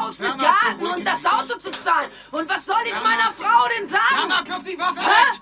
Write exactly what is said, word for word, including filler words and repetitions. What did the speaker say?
Haus mit Garten und das Auto zu zahlen. Und was soll ich meiner Frau denn sagen? Mama, kauf die Waffe Hä? weg!